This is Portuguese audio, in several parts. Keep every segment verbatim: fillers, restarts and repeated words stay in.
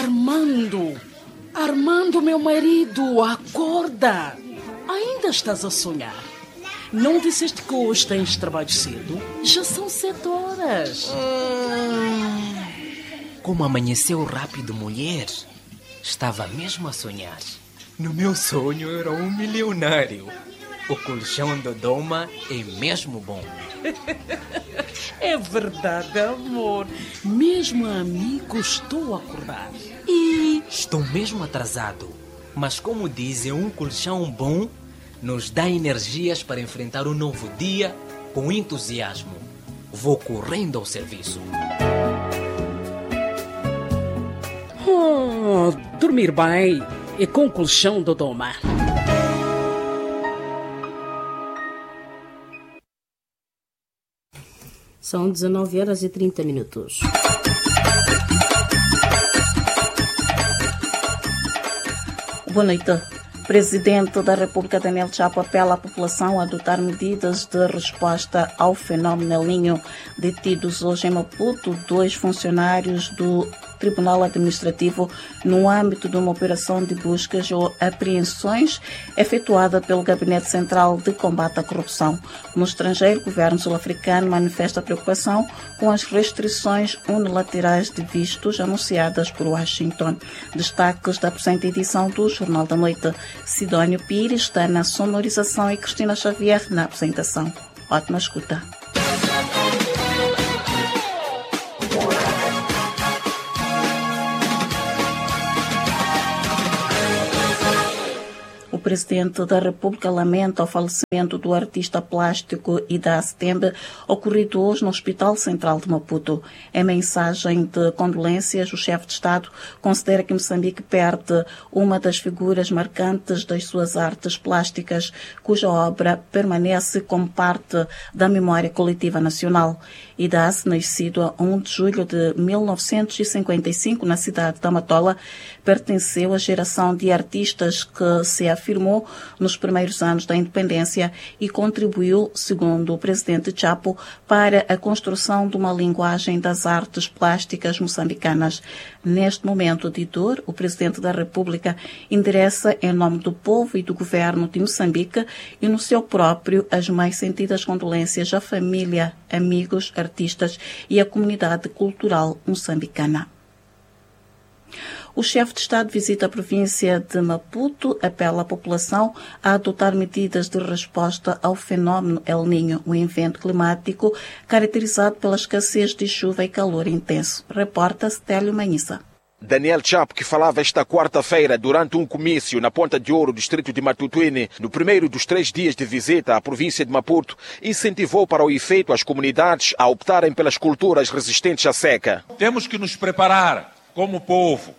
Armando, Armando, meu marido, acorda. Ainda estás a sonhar? Não disseste que hoje tens trabalho cedo? Já são sete horas. Hum, como amanheceu rápido, mulher. Estava mesmo a sonhar. No meu sonho era um milionário. O colchão do Doma é mesmo bom. É verdade, amor. Mesmo amigo, estou a acordar. E... Estou mesmo atrasado. Mas como dizem, um colchão bom nos dá energias para enfrentar um novo dia com entusiasmo. Vou correndo ao serviço. Oh, dormir bem e com o colchão do Doma. São dezanove horas e trinta minutos. Boa noite. O Presidente da República, Daniel Chapo, apela à população a adotar medidas de resposta ao fenómeno El Niño. Detidos hoje em Maputo, dois funcionários do Tribunal Administrativo no âmbito de uma operação de buscas ou apreensões efetuada pelo Gabinete Central de Combate à Corrupção. No estrangeiro, o governo sul-africano manifesta preocupação com as restrições unilaterais de vistos anunciadas por Washington. Destaques da presente edição do Jornal da Noite. Sidónio Pires está na sonorização e Cristina Xavier na apresentação. Ótima escuta. O Presidente da República lamenta o falecimento do artista plástico Ida Setembe, ocorrido hoje no Hospital Central de Maputo. Em mensagem de condolências, o chefe de Estado considera que Moçambique perde uma das figuras marcantes das suas artes plásticas, cuja obra permanece como parte da memória coletiva nacional. Ida, nascido a primeiro de julho de mil novecentos e cinquenta e cinco na cidade de Amatola, pertenceu à geração de artistas que se afirmou nos primeiros anos da independência e contribuiu, segundo o presidente Chapo, para a construção de uma linguagem das artes plásticas moçambicanas. Neste momento de dor, o presidente da República endereça em nome do povo e do governo de Moçambique e no seu próprio as mais sentidas condolências à família, amigos, artistas e à comunidade cultural moçambicana. O chefe de Estado visita a província de Maputo, apela à população a adotar medidas de resposta ao fenómeno El Niño, um evento climático caracterizado pela escassez de chuva e calor intenso. Reporta Stélio Manhissa. Daniel Chapo, que falava esta quarta-feira durante um comício na Ponta de Ouro, distrito de Matutuine, no primeiro dos três dias de visita à província de Maputo, incentivou para o efeito as comunidades a optarem pelas culturas resistentes à seca. Temos que nos preparar como povo.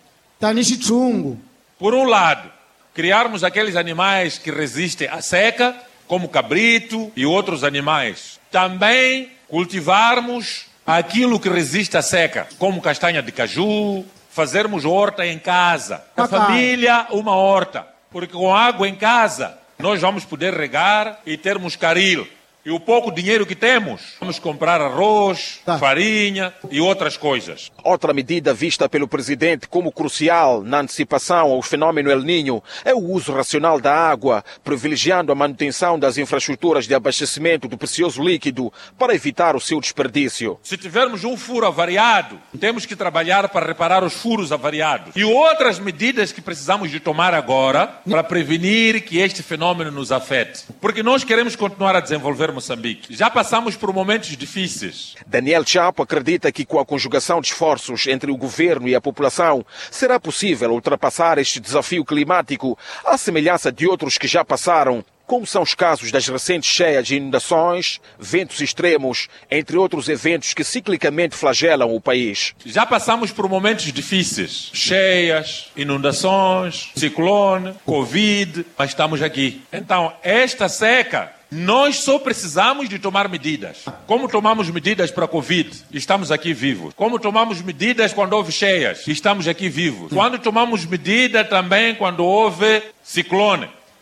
Por um lado, criarmos aqueles animais que resistem à seca, como cabrito e outros animais. Também cultivarmos aquilo que resiste à seca, como castanha de caju, fazermos horta em casa. A família, uma horta. Porque com água em casa, nós vamos poder regar e termos caril. E o pouco dinheiro que temos, vamos comprar arroz, tá. farinha e outras coisas. Outra medida vista pelo presidente como crucial na antecipação ao fenômeno El Niño é o uso racional da água, privilegiando a manutenção das infraestruturas de abastecimento do precioso líquido para evitar o seu desperdício. Se tivermos um furo avariado, temos que trabalhar para reparar os furos avariados. E outras medidas que precisamos de tomar agora para prevenir que este fenômeno nos afete. Porque nós queremos continuar a desenvolver Moçambique. Já passamos por momentos difíceis. Daniel Chapo acredita que com a conjugação de esforços entre o governo e a população será possível ultrapassar este desafio climático à semelhança de outros que já passaram, como são os casos das recentes cheias de inundações, ventos extremos, entre outros eventos que ciclicamente flagelam o país. Já passamos por momentos difíceis. Cheias, inundações, ciclone, Covid, mas estamos aqui. Então, esta seca, nós só precisamos de tomar medidas. Como tomamos medidas para a Covid, estamos aqui vivos. Como tomamos medidas quando houve cheias, estamos aqui vivos. Quando tomamos medida também quando houve ciclone,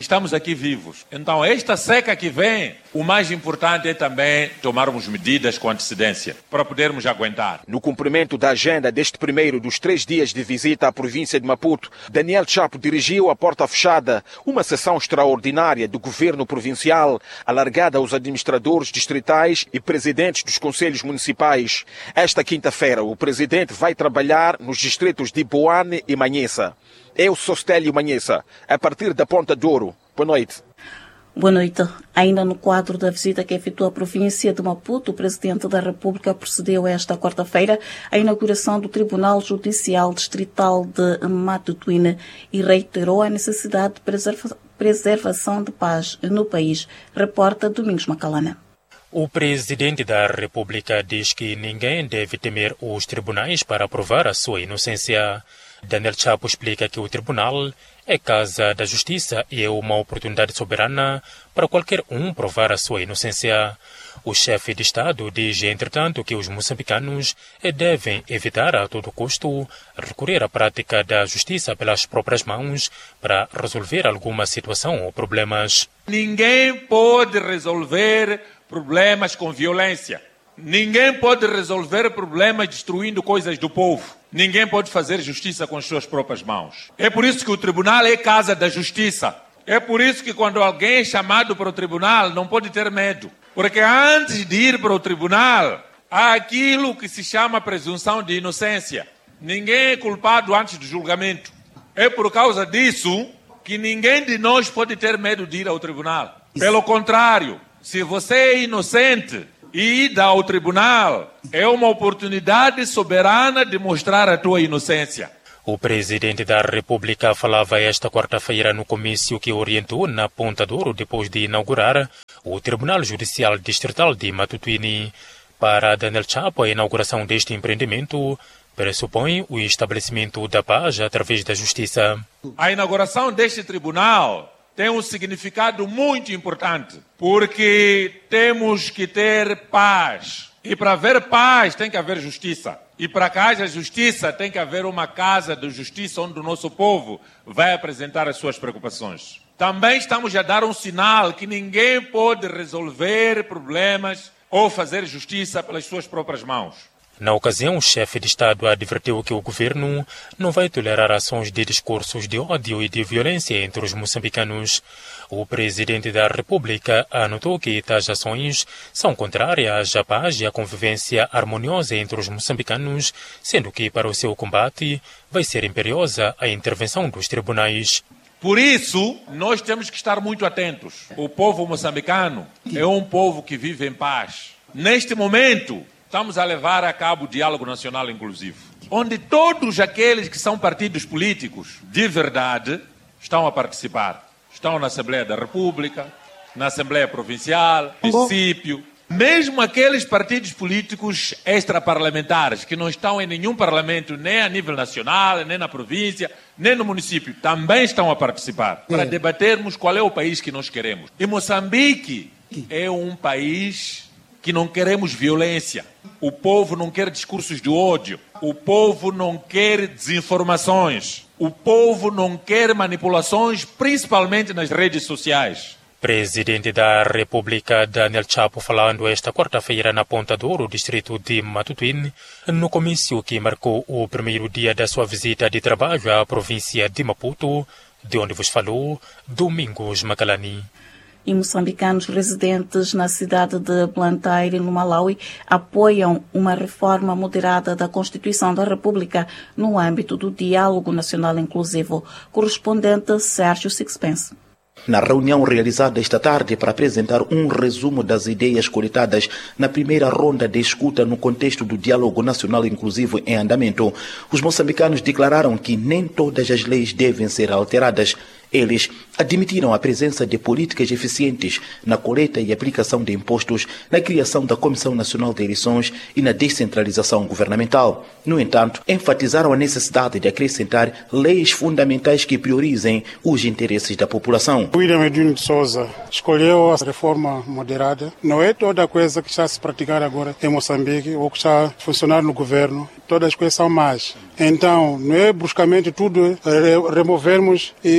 estamos aqui vivos. Então, esta seca que vem, o mais importante é também tomarmos medidas com antecedência para podermos aguentar. No cumprimento da agenda deste primeiro dos três dias de visita à província de Maputo, Daniel Chapo dirigiu à porta fechada uma sessão extraordinária do governo provincial, alargada aos administradores distritais e presidentes dos conselhos municipais. Esta quinta-feira, o presidente vai trabalhar nos distritos de Boane e Manhessa. Eu sou Stélio Manhessa, a partir da Ponta Douro. Boa noite. Boa noite. Ainda no quadro da visita que efetuou a província de Maputo, o Presidente da República procedeu esta quarta-feira à inauguração do Tribunal Judicial Distrital de Matutuíne e reiterou a necessidade de preserva- preservação de paz no país. Reporta Domingos Macalana. O Presidente da República diz que ninguém deve temer os tribunais para provar a sua inocência. Daniel Chapo explica que o tribunal é casa da justiça e é uma oportunidade soberana para qualquer um provar a sua inocência. O chefe de Estado diz, entretanto, que os moçambicanos devem evitar a todo custo recorrer à prática da justiça pelas próprias mãos para resolver alguma situação ou problemas. Ninguém pode resolver problemas com violência. Ninguém pode resolver problemas destruindo coisas do povo. Ninguém pode fazer justiça com as suas próprias mãos. É por isso que o tribunal é casa da justiça. É por isso que quando alguém é chamado para o tribunal, não pode ter medo. Porque antes de ir para o tribunal, há aquilo que se chama presunção de inocência. Ninguém é culpado antes do julgamento. É por causa disso que ninguém de nós pode ter medo de ir ao tribunal. Pelo contrário, se você é inocente e ir ao tribunal, é uma oportunidade soberana de mostrar a tua inocência. O Presidente da República falava esta quarta-feira no comício que orientou na Ponta Douro depois de inaugurar o Tribunal Judicial Distrital de Matutuíne. Para Daniel Chapo, a inauguração deste empreendimento pressupõe o estabelecimento da paz através da justiça. A inauguração deste tribunal tem um significado muito importante, porque temos que ter paz. E para haver paz tem que haver justiça. E para que haja justiça tem que haver uma casa de justiça onde o nosso povo vai apresentar as suas preocupações. Também estamos a dar um sinal que ninguém pode resolver problemas ou fazer justiça pelas suas próprias mãos. Na ocasião, o chefe de Estado advertiu que o governo não vai tolerar ações de discursos de ódio e de violência entre os moçambicanos. O Presidente da República anotou que tais ações são contrárias à paz e à convivência harmoniosa entre os moçambicanos, sendo que para o seu combate vai ser imperiosa a intervenção dos tribunais. Por isso, nós temos que estar muito atentos. O povo moçambicano é um povo que vive em paz. Neste momento, estamos a levar a cabo o diálogo nacional inclusivo, onde todos aqueles que são partidos políticos de verdade estão a participar. Estão na Assembleia da República, na Assembleia Provincial, município. Mesmo aqueles partidos políticos extraparlamentares que não estão em nenhum parlamento, nem a nível nacional, nem na província, nem no município, também estão a participar para debatermos qual é o país que nós queremos. E Moçambique é um país que não queremos violência. O povo não quer discursos de ódio. O povo não quer desinformações. O povo não quer manipulações, principalmente nas redes sociais. Presidente da República Daniel Chapo falando esta quarta-feira na Ponta Douro, distrito de Matutuíne, no comício que marcou o primeiro dia da sua visita de trabalho à província de Maputo, de onde vos falou Domingos Macalani. E moçambicanos residentes na cidade de Blantyre, no Malawi, apoiam uma reforma moderada da Constituição da República no âmbito do Diálogo Nacional Inclusivo. Correspondente Sérgio Sixpence. Na reunião realizada esta tarde para apresentar um resumo das ideias coletadas na primeira ronda de escuta no contexto do Diálogo Nacional Inclusivo em andamento, os moçambicanos declararam que nem todas as leis devem ser alteradas. Eles admitiram a presença de políticas eficientes na coleta e aplicação de impostos, na criação da Comissão Nacional de Eleições e na descentralização governamental. No entanto, enfatizaram a necessidade de acrescentar leis fundamentais que priorizem os interesses da população. William Edwin de Souza escolheu a reforma moderada. Não é toda coisa que está a se praticar agora em Moçambique ou que está a funcionar no governo. Todas as coisas são más. Então, não é bruscamente tudo removermos e pôr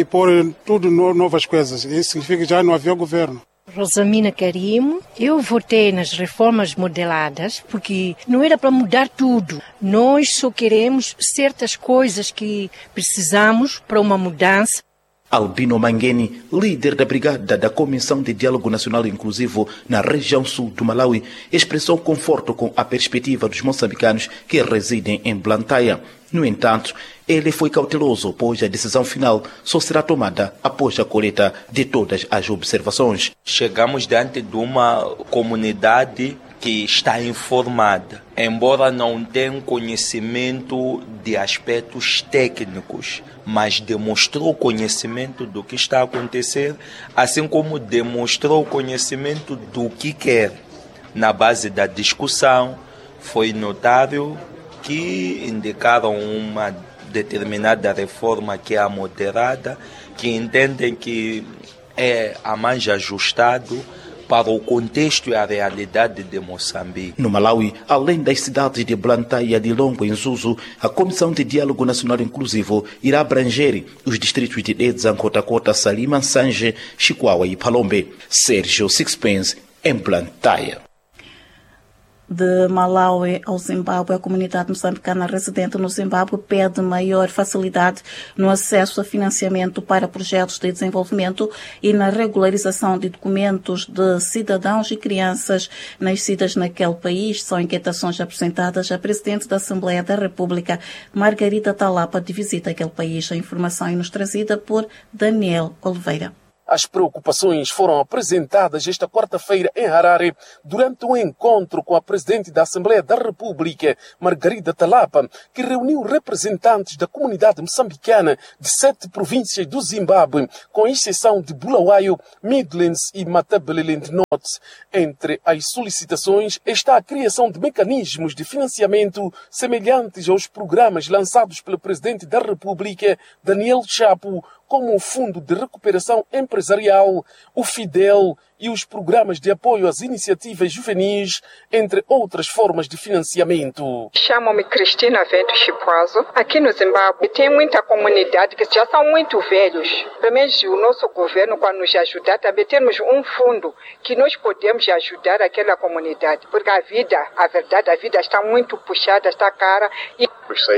tudo no, novas coisas. Isso significa que já não havia governo. Rosamina Karim, eu votei nas reformas modeladas porque não era para mudar tudo. Nós só queremos certas coisas que precisamos para uma mudança. Albino Mangeni, líder da Brigada da Comissão de Diálogo Nacional Inclusivo na região sul do Malawi, expressou conforto com a perspectiva dos moçambicanos que residem em Blantyre. No entanto, ele foi cauteloso, pois a decisão final só será tomada após a coleta de todas as observações. Chegamos diante de uma comunidade que está informada, embora não tenha conhecimento de aspectos técnicos, mas demonstrou conhecimento do que está a acontecer, assim como demonstrou conhecimento do que quer. Na base da discussão, foi notável que indicaram uma determinada reforma que é a moderada, que entendem que é a mais ajustado para o contexto e a realidade de Moçambique. No Malawi, além das cidades de Blantyre, de Longo e Nzuzu, a Comissão de Diálogo Nacional Inclusivo irá abranger os distritos de Edzan, Kotakota, Salima, Sanje, Chikwawa e Palombe. Sérgio Sixpence, em Blantyre. De Malawi ao Zimbábue, a comunidade moçambicana residente no Zimbábue pede maior facilidade no acesso a financiamento para projetos de desenvolvimento e na regularização de documentos de cidadãos e crianças nascidas naquele país. São inquietações apresentadas à Presidente da Assembleia da República, Margarida Talapa, de visita àquele país. A informação é nos trazida por Daniel Oliveira. As preocupações foram apresentadas esta quarta-feira em Harare durante um encontro com a Presidente da Assembleia da República, Margarida Talapa, que reuniu representantes da comunidade moçambicana de sete províncias do Zimbábue, com exceção de Bulawayo, Midlands e Matabeleland North. Entre as solicitações está a criação de mecanismos de financiamento semelhantes aos programas lançados pelo Presidente da República, Daniel Chapo, como o Fundo de Recuperação Empresarial, o FIDEL e os programas de apoio às iniciativas juvenis, entre outras formas de financiamento. Chamo-me Cristina Vento Chipuazo. Aqui no Zimbábue tem muita comunidade que já são muito velhos. Pelo menos o nosso governo, quando nos ajudar, também temos um fundo que nós podemos ajudar aquela comunidade. Porque a vida, a verdade, a vida está muito puxada, está cara. E...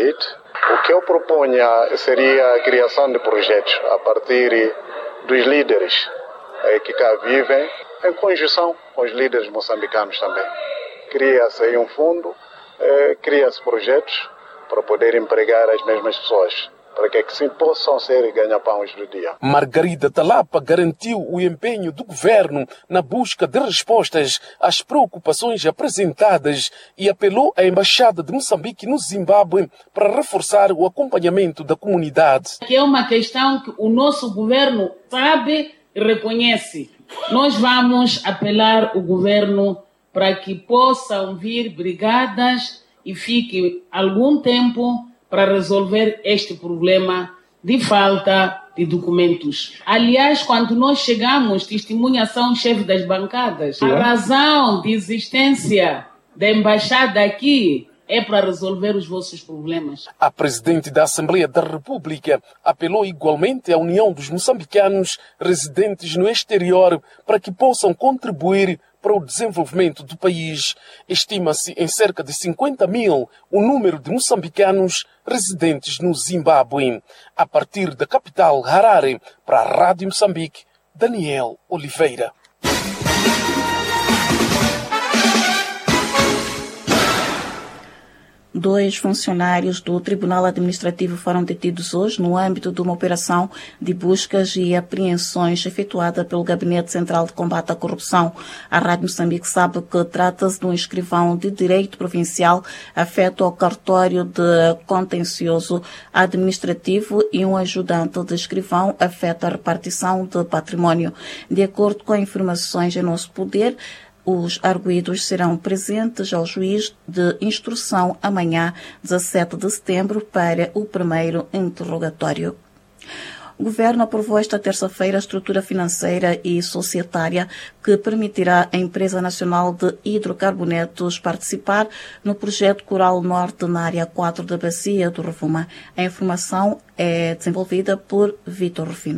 O que eu proponho seria a criação de projetos a partir dos líderes que cá vivem, em conjunção com os líderes moçambicanos também. Cria-se aí um fundo, cria-se projetos para poder empregar as mesmas pessoas, para que assim possam ser ganha-pães do dia. Margarida Talapa garantiu o empenho do governo na busca de respostas às preocupações apresentadas e apelou à Embaixada de Moçambique no Zimbábue para reforçar o acompanhamento da comunidade. É uma questão que o nosso governo sabe e reconhece. Nós vamos apelar ao governo para que possam vir brigadas e fique algum tempo para resolver este problema de falta de documentos. Aliás, quando nós chegamos, testemunhação chefe das bancadas. A razão de existência da embaixada aqui é para resolver os vossos problemas. A Presidente da Assembleia da República apelou igualmente à União dos Moçambicanos residentes no exterior para que possam contribuir para o desenvolvimento do país. Estima-se em cerca de cinquenta mil o número de moçambicanos residentes no Zimbábue. A partir da capital Harare, para a Rádio Moçambique, Daniel Oliveira. Dois funcionários do Tribunal Administrativo foram detidos hoje no âmbito de uma operação de buscas e apreensões efetuada pelo Gabinete Central de Combate à Corrupção. A Rádio Moçambique sabe que trata-se de um escrivão de direito provincial afeto ao cartório de contencioso administrativo e um ajudante de escrivão afeto à repartição de património. De acordo com informações em nosso poder, os arguidos serão presentes ao juiz de instrução amanhã, dezassete de setembro, para o primeiro interrogatório. O Governo aprovou esta terça-feira a estrutura financeira e societária que permitirá à Empresa Nacional de Hidrocarbonetos participar no projeto Coral Norte na área quatro da Bacia do Rovuma. A informação é desenvolvida por Vítor Rufino.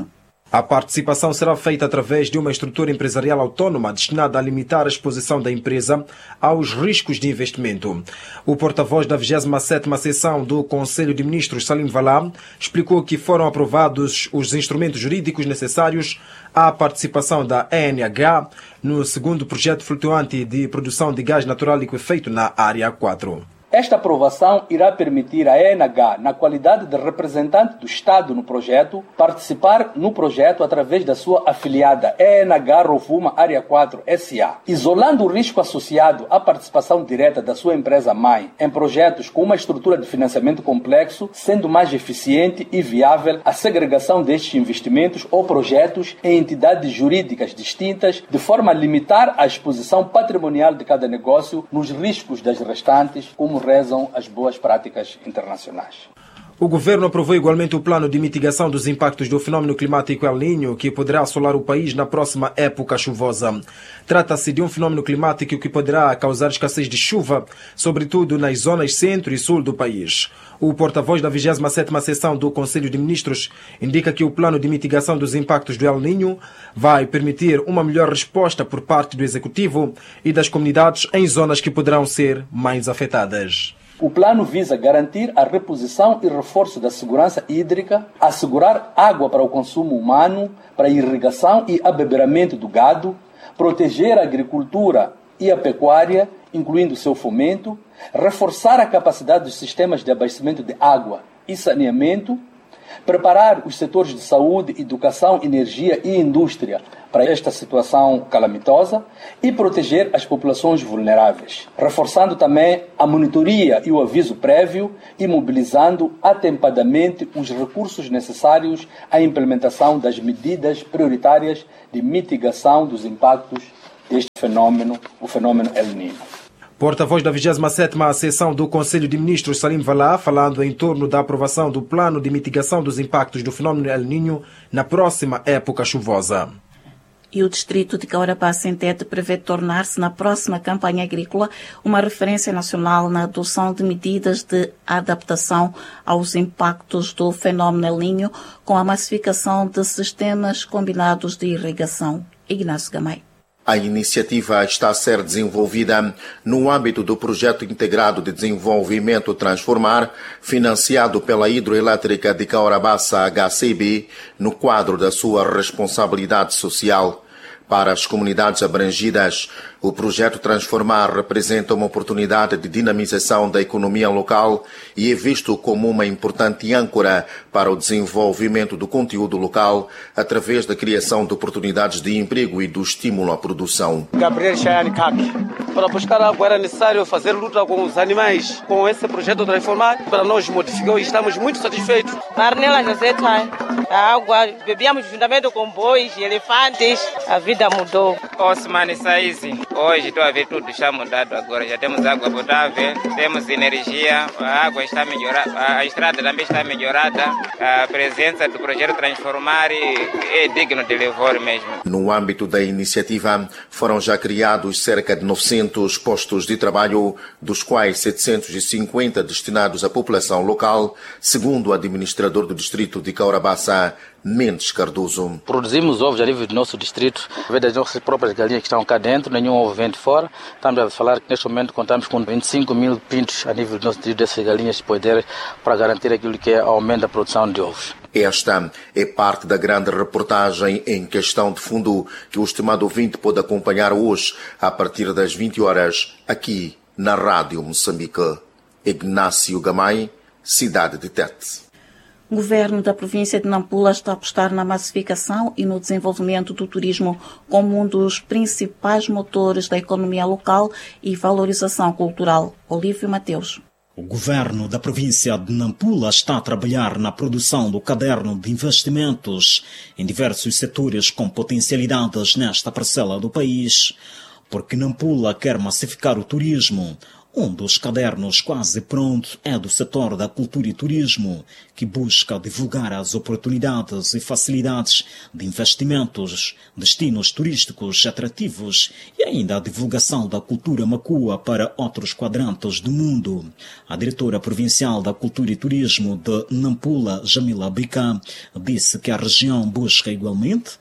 A participação será feita através de uma estrutura empresarial autónoma destinada a limitar a exposição da empresa aos riscos de investimento. O porta-voz da vigésima sétima sessão do Conselho de Ministros, Salim Valá, explicou que foram aprovados os instrumentos jurídicos necessários à participação da E N H no segundo projeto flutuante de produção de gás natural liquefeito na Área quatro. Esta aprovação irá permitir à E N H, na qualidade de representante do Estado no projeto, participar no projeto através da sua afiliada E N H Rovuma Área quatro S A, isolando o risco associado à participação direta da sua empresa-mãe em projetos com uma estrutura de financiamento complexo, sendo mais eficiente e viável a segregação destes investimentos ou projetos em entidades jurídicas distintas, de forma a limitar a exposição patrimonial de cada negócio nos riscos das restantes, como rezam as boas práticas internacionais. O governo aprovou igualmente o plano de mitigação dos impactos do fenômeno climático El Niño, que poderá assolar o país na próxima época chuvosa. Trata-se de um fenômeno climático que poderá causar escassez de chuva, sobretudo nas zonas centro e sul do país. O porta-voz da vigésima sétima sessão do Conselho de Ministros indica que o plano de mitigação dos impactos do El Niño vai permitir uma melhor resposta por parte do Executivo e das comunidades em zonas que poderão ser mais afetadas. O plano visa garantir a reposição e reforço da segurança hídrica, assegurar água para o consumo humano, para a irrigação e abeberamento do gado, proteger a agricultura e a pecuária, incluindo seu fomento, reforçar a capacidade dos sistemas de abastecimento de água e saneamento, preparar os setores de saúde, educação, energia e indústria para esta situação calamitosa e proteger as populações vulneráveis, reforçando também a monitoria e o aviso prévio e mobilizando atempadamente os recursos necessários à implementação das medidas prioritárias de mitigação dos impactos deste fenômeno, o fenômeno El Niño. Porta-voz da vigésima sétima sessão do Conselho de Ministros, Salim Valá, falando em torno da aprovação do plano de mitigação dos impactos do fenômeno El Niño na próxima época chuvosa. E o distrito de Caurabá-Sentete prevê tornar-se na próxima campanha agrícola uma referência nacional na adoção de medidas de adaptação aos impactos do fenômeno El Niño com a massificação de sistemas combinados de irrigação. Ignácio Gamay. A iniciativa está a ser desenvolvida no âmbito do Projeto Integrado de Desenvolvimento Transformar, financiado pela Hidroelétrica de Caurabassa H C B, no quadro da sua responsabilidade social. Para as comunidades abrangidas, o projeto Transformar representa uma oportunidade de dinamização da economia local e é visto como uma importante âncora para o desenvolvimento do conteúdo local através da criação de oportunidades de emprego e do estímulo à produção. Gabriel Chayane Kaki. Para buscar água era necessário fazer luta com os animais. Com esse projeto Transformar, para nós modificou e estamos muito satisfeitos. Marnela José Thay. A água, bebíamos juntamente com bois e elefantes. A vida mudou. Osman Saizi. Hoje estou a ver tudo está mudado agora. Já temos água potável, temos energia, a água está melhorada, a estrada também está melhorada. A presença do projeto Transformar é digno de louvor mesmo. No âmbito da iniciativa, foram já criados cerca de novecentos postos de trabalho, dos quais setecentos e cinquenta destinados à população local, segundo o administrador do distrito de Caurabassa, Mendes Cardoso. Produzimos ovos a nível do nosso distrito, através das nossas próprias galinhas que estão cá dentro, nenhum ovo vem de fora. Estamos a falar que neste momento contamos com vinte e cinco mil pintos a nível do nosso distrito dessas galinhas poder para garantir aquilo que é o aumento da produção de ovos. Esta é parte da grande reportagem em questão de fundo que o estimado ouvinte pode acompanhar hoje a partir das vinte horas aqui na Rádio Moçambique. Ignácio Gamay, cidade de Tete. O governo da província de Nampula está a apostar na massificação e no desenvolvimento do turismo como um dos principais motores da economia local e valorização cultural. Olívio Mateus. O governo da província de Nampula está a trabalhar na produção do caderno de investimentos em diversos setores com potencialidades nesta parcela do país, porque Nampula quer massificar o turismo, Um dos cadernos quase pronto é do setor da cultura e turismo, que busca divulgar as oportunidades e facilidades de investimentos, destinos turísticos atrativos e ainda a divulgação da cultura macua para outros quadrantes do mundo. A diretora provincial da Cultura e Turismo de Nampula, Jamila Bika, disse que a região busca igualmente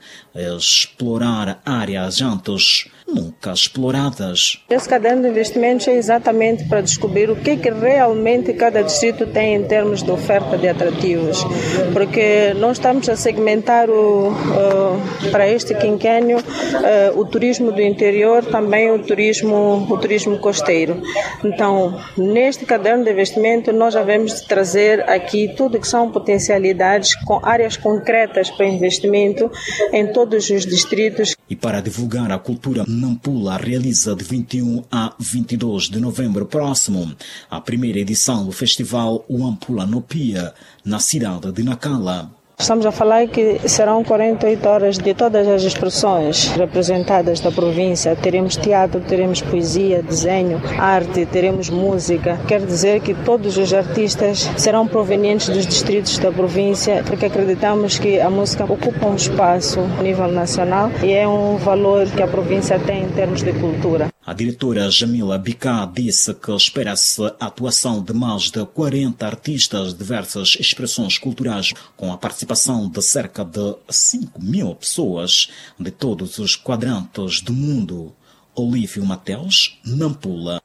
explorar áreas antes nunca exploradas. Esse caderno de investimentos é exatamente para descobrir o que, que realmente cada distrito tem em termos de oferta de atrativos, porque nós estamos a segmentar o, uh, para este quinquênio uh, o turismo do interior, também o turismo, o turismo costeiro. Então, neste caderno de investimento, nós havemos de trazer aqui tudo que são potencialidades com áreas concretas para investimento em todos os distritos. E para divulgar a cultura, Nampula realiza de vinte e um a vinte e dois de novembro próximo a primeira edição do festival Wampulanopia, na cidade de Nacala. Estamos a falar que serão quarenta e oito horas de todas as expressões representadas da província. Teremos teatro, teremos poesia, desenho, arte, teremos música. Quer dizer que todos os artistas serão provenientes dos distritos da província, porque acreditamos que a música ocupa um espaço a nível nacional e é um valor que a província tem em termos de cultura. A diretora Jamila Bika disse que espera-se a atuação de mais de quarenta artistas de diversas expressões culturais, com a participação de cerca de cinco mil pessoas de todos os quadrantes do mundo. Olívio Mateus, Nampula.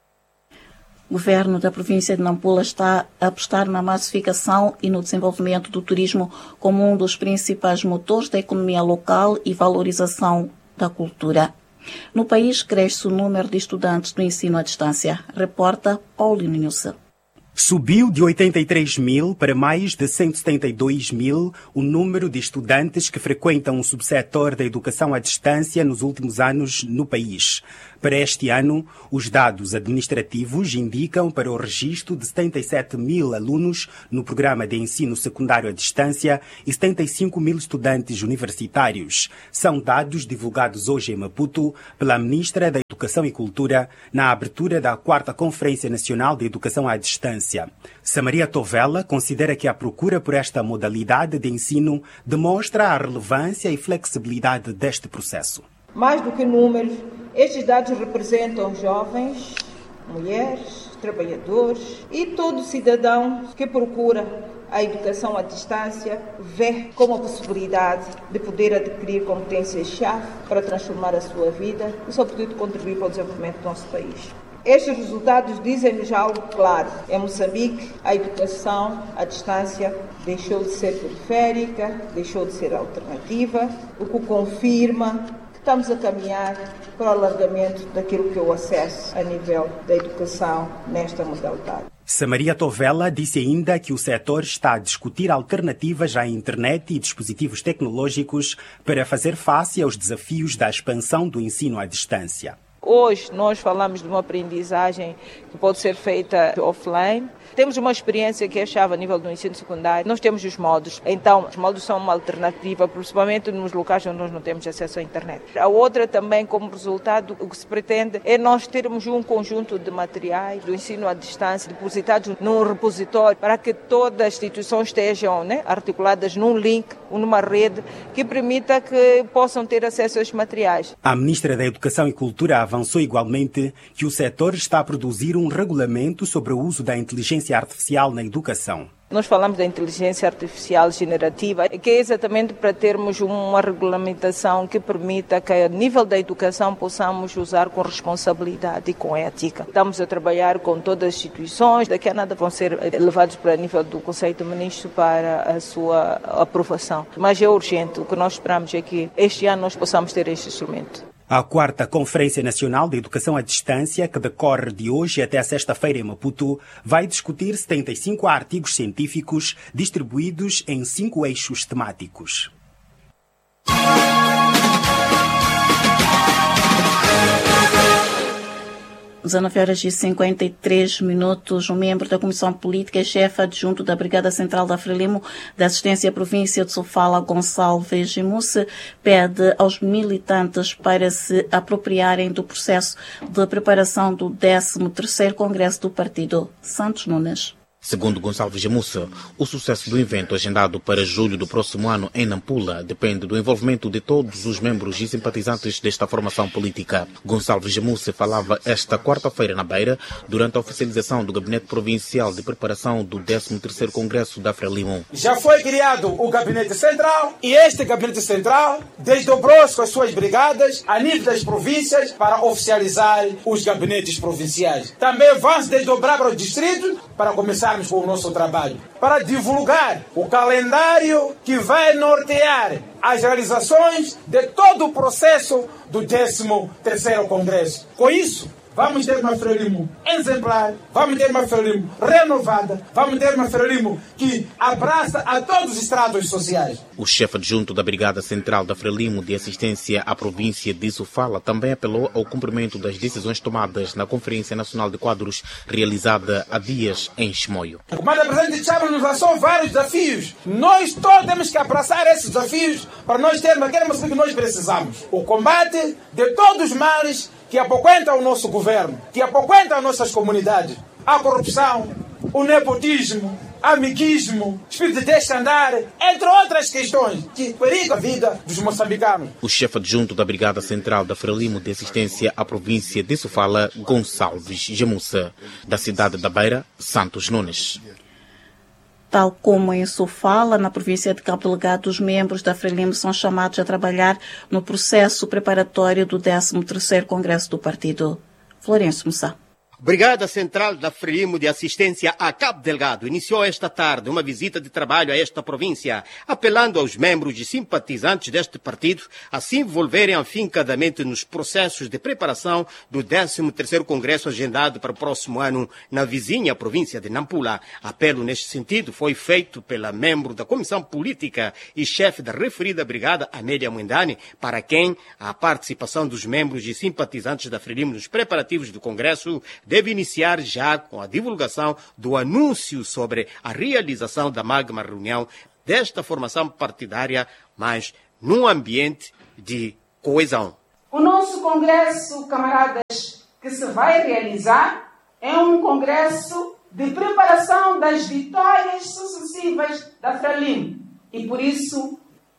O governo da província de Nampula está a apostar na massificação e no desenvolvimento do turismo como um dos principais motores da economia local e valorização da cultura. No país, cresce o número de estudantes do ensino à distância. Reporta Paulino Nilson. Subiu de oitenta e três mil para mais de cento e setenta e dois mil o número de estudantes que frequentam o subsetor da educação à distância nos últimos anos no país. Para este ano, os dados administrativos indicam para o registro de setenta e sete mil alunos no programa de ensino secundário à distância e setenta e cinco mil estudantes universitários. São dados divulgados hoje em Maputo pela Ministra da Educação e Cultura na abertura da quarta Conferência Nacional de Educação à Distância. Samaria Tovela considera que a procura por esta modalidade de ensino demonstra a relevância e flexibilidade deste processo. Mais do que números, estes dados representam jovens, mulheres, trabalhadores e todo cidadão que procura a educação à distância vê como a possibilidade de poder adquirir competências-chave para transformar a sua vida e, sobretudo, contribuir para o desenvolvimento do nosso país. Estes resultados dizem-nos algo claro. Em Moçambique, a educação à distância deixou de ser periférica, deixou de ser alternativa, o que confirma que estamos a caminhar para o alargamento daquilo que é o acesso a nível da educação nesta modalidade. Samaria Tovela disse ainda que o setor está a discutir alternativas à internet e dispositivos tecnológicos para fazer face aos desafios da expansão do ensino à distância. Hoje nós falamos de uma aprendizagem que pode ser feita offline. Temos uma experiência que é chave a nível do ensino secundário. Nós temos os modos. Então, os modos são uma alternativa, principalmente nos locais onde nós não temos acesso à internet. A outra também, como resultado, o que se pretende é nós termos um conjunto de materiais do ensino à distância depositados num repositório para que todas as instituições estejam, né, articuladas num link ou numa rede que permita que possam ter acesso a esses materiais. A Ministra da Educação e Cultura avançou igualmente que o setor está a produzir um regulamento sobre o uso da inteligência artificial na educação. Nós falamos da inteligência artificial generativa, que é exatamente para termos uma regulamentação que permita que, a nível da educação, possamos usar com responsabilidade e com ética. Estamos a trabalhar com todas as instituições, daqui a nada vão ser levados para o nível do Conselho de Ministros para a sua aprovação. Mas é urgente, o que nós esperamos é que este ano nós possamos ter este instrumento. A quarta Conferência Nacional de Educação à Distância, que decorre de hoje até sexta-feira em Maputo, vai discutir setenta e cinco artigos científicos distribuídos em cinco eixos temáticos. dezenove horas e cinquenta e três minutos, um membro da Comissão Política e chefe adjunto da Brigada Central da Frelimo da Assistência à Província de Sofala, Gonçalves Gemusse, pede aos militantes para se apropriarem do processo de preparação do décimo terceiro Congresso do Partido. Santos Nunes. Segundo Gonçalves Gemusse, o sucesso do evento agendado para julho do próximo ano em Nampula depende do envolvimento de todos os membros e simpatizantes desta formação política. Gonçalves Gemusse falava esta quarta-feira na Beira, durante a oficialização do Gabinete Provincial de Preparação do décimo terceiro Congresso da Frelimo. Já foi criado o Gabinete Central e este Gabinete Central desdobrou-se com as suas brigadas a nível das províncias para oficializar os gabinetes provinciais. Também vão se desdobrar para os distritos para começar com o nosso trabalho, para divulgar o calendário que vai nortear as realizações de todo o processo do décimo terceiro Congresso. Com isso, vamos ter uma Frelimo exemplar, vamos ter uma Frelimo renovada, vamos ter uma Frelimo que abraça a todos os estratos sociais. O chefe adjunto da Brigada Central da Frelimo de Assistência à Província de Sofala também apelou ao cumprimento das decisões tomadas na Conferência Nacional de Quadros realizada há dias em Chimoio. O Comando Presidente Chávez nos lançou vários desafios. Nós todos temos que abraçar esses desafios para nós termos aquele Moçambique que nós precisamos. O combate de todos os males que apoquentam o nosso governo, que apoquentam as nossas comunidades. A corrupção, o nepotismo, amiguismo, espírito de descandar, entre outras questões que perigam a vida dos moçambicanos. O chefe adjunto da Brigada Central da Frelimo de Assistência à Província de Sofala, Gonçalves Gemusse. Da cidade da Beira, Santos Nunes. Tal como em Sofala, na província de Cabo Delgado, os membros da Frelimo são chamados a trabalhar no processo preparatório do décimo terceiro Congresso do Partido. Florencio Mussá. Brigada Central da Frelimo de Assistência a Cabo Delgado iniciou esta tarde uma visita de trabalho a esta província, apelando aos membros e simpatizantes deste partido a se envolverem afincadamente nos processos de preparação do décimo terceiro Congresso agendado para o próximo ano na vizinha província de Nampula. Apelo neste sentido foi feito pela membro da Comissão Política e chefe da referida brigada, Amélia Mwendani, para quem a participação dos membros e simpatizantes da Frelimo nos preparativos do Congresso deve iniciar já com a divulgação do anúncio sobre a realização da magma reunião desta formação partidária, mas num ambiente de coesão. O nosso congresso, camaradas, que se vai realizar é um congresso de preparação das vitórias sucessivas da Frelimo. E por isso,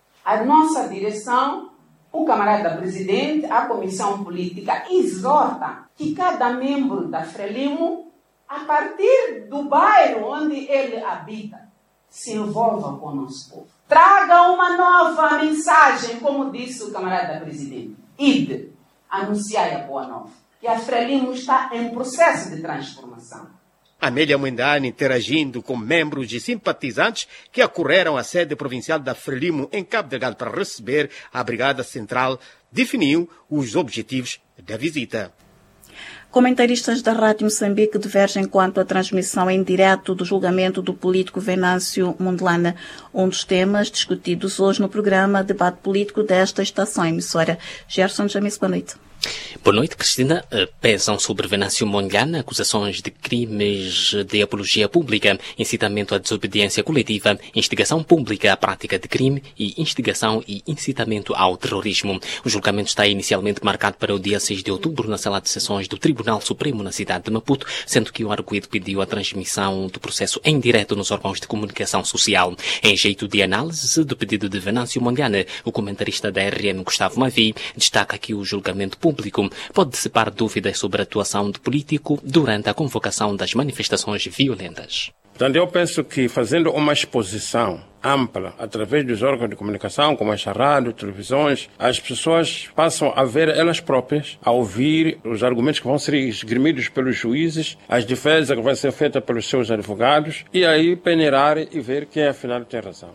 a nossa direção, o camarada presidente, a comissão política, exorta que cada membro da Frelimo, a partir do bairro onde ele habita, se envolva com o nosso povo. Traga uma nova mensagem, como disse o camarada presidente. Ide, anunciai a boa nova. Que a Frelimo está em processo de transformação. Amélia Mwendani, interagindo com membros e simpatizantes que acorreram à sede provincial da Frelimo em Cabo Delgado para receber a Brigada Central, definiu os objetivos da visita. Comentaristas da Rádio Moçambique divergem quanto à transmissão em direto do julgamento do político Venâncio Mondlane, um dos temas discutidos hoje no programa Debate Político desta estação emissora. Gerson Jamis, boa noite. Boa noite, Cristina. Pesam sobre Venâncio Mondlane acusações de crimes de apologia pública, incitamento à desobediência coletiva, instigação pública à prática de crime e instigação e incitamento ao terrorismo. O julgamento está inicialmente marcado para o dia seis de outubro na sala de sessões do Tribunal Supremo na cidade de Maputo, sendo que o arguido pediu a transmissão do processo em direto nos órgãos de comunicação social. Em jeito de análise do pedido de Venâncio Mondlane, o comentarista da R N, Gustavo Mavi, destaca que o julgamento público pode dissipar dúvidas sobre a atuação do político durante a convocação das manifestações violentas. Portanto, eu penso que fazendo uma exposição ampla através dos órgãos de comunicação, como as rádios, televisões, as pessoas passam a ver elas próprias, a ouvir os argumentos que vão ser esgrimidos pelos juízes, as defesas que vão ser feitas pelos seus advogados, e aí peneirar e ver quem afinal tem razão.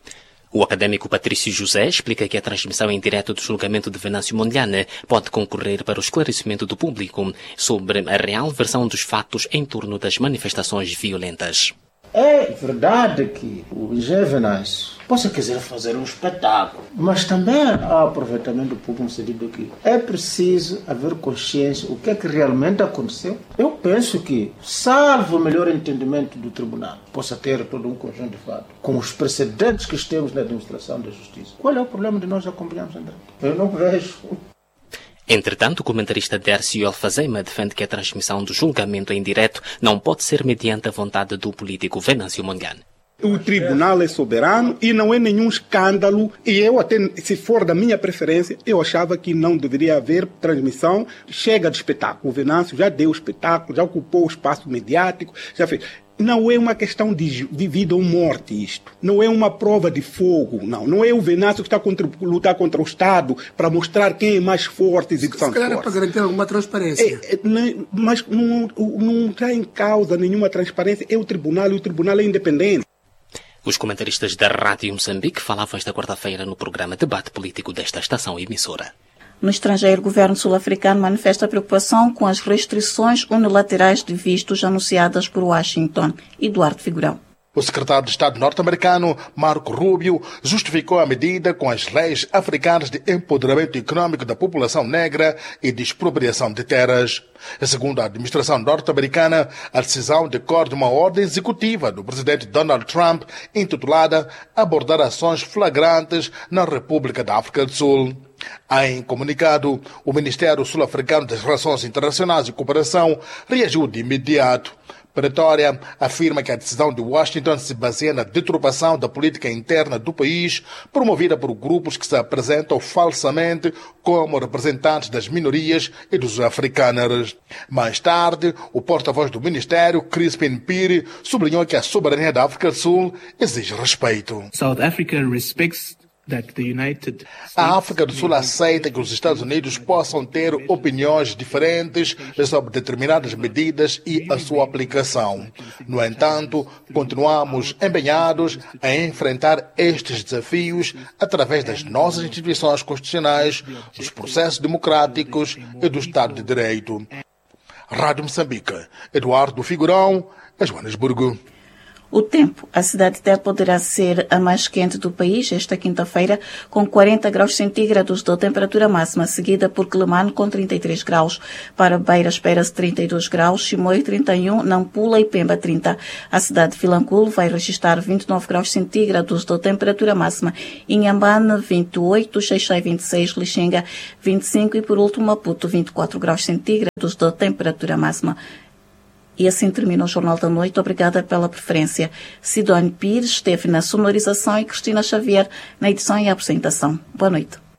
O académico Patrício José explica que a transmissão em direto do julgamento de Venâncio Mondlane pode concorrer para o esclarecimento do público sobre a real versão dos fatos em torno das manifestações violentas. É verdade que o José Venâncio Possa quiser fazer um espetáculo, mas também há aproveitamento público no sentido que é preciso haver consciência o que é que realmente aconteceu. Eu penso que, salvo o melhor entendimento do tribunal, possa ter todo um conjunto de fatos, com os precedentes que temos na administração da justiça. Qual é o problema de nós acompanharmos, André? Eu não vejo. Entretanto, o comentarista Dércio Alfazema defende que a transmissão do julgamento em direto não pode ser mediante a vontade do político Venâncio Mondlane. O tribunal é soberano e não é nenhum escândalo. E eu até, se for da minha preferência, eu achava que não deveria haver transmissão. Chega de espetáculo. O Venâncio já deu espetáculo, já ocupou o espaço mediático, já fez. Não é uma questão de, de vida ou morte isto. Não é uma prova de fogo. Não, não é o Venâncio que está a lutar contra o Estado para mostrar quem é mais forte e que são fortes. Se calhar é para garantir alguma transparência. É, é, não, mas não, não está em causa nenhuma transparência. É o tribunal e o tribunal é independente. Os comentaristas da Rádio Moçambique falavam esta quarta-feira no programa Debate Político desta estação emissora. No estrangeiro, o governo sul-africano manifesta preocupação com as restrições unilaterais de vistos anunciadas por Washington. Eduardo Figurão. O secretário de Estado norte-americano, Marco Rubio, justificou a medida com as leis africanas de empoderamento econômico da população negra e de expropriação de terras. Segundo a administração norte-americana, a decisão decorre de uma ordem executiva do presidente Donald Trump, intitulada Abordar ações flagrantes na República da África do Sul. Em comunicado, o Ministério Sul-Africano das Relações Internacionais e Cooperação reagiu de imediato. Pretória afirma que a decisão de Washington se baseia na deturpação da política interna do país, promovida por grupos que se apresentam falsamente como representantes das minorias e dos africanos. Mais tarde, o porta-voz do Ministério, Crispin Piri, sublinhou que a soberania da África do Sul exige respeito. South Africa respects A África do Sul aceita que os Estados Unidos possam ter opiniões diferentes sobre determinadas medidas e a sua aplicação. No entanto, continuamos empenhados a enfrentar estes desafios através das nossas instituições constitucionais, dos processos democráticos e do Estado de Direito. Rádio Moçambique, Eduardo Figurão, Joanesburgo. O tempo. A cidade de Tete poderá ser a mais quente do país esta quinta-feira, com quarenta graus centígrados de temperatura máxima, seguida por Quelimane com trinta e três graus. Para Beira espera-se trinta e dois graus, Chimoio trinta e um, Nampula e Pemba trinta. A cidade de Vilanculo vai registrar vinte e nove graus centígrados de temperatura máxima, Inhambane vinte e oito, Xai-Xai vinte e seis, Lixinga vinte e cinco e por último Maputo vinte e quatro graus centígrados de temperatura máxima. E assim termina o Jornal da Noite. Obrigada pela preferência. Sidónio Pires esteve na sonorização e Cristina Xavier na edição e apresentação. Boa noite.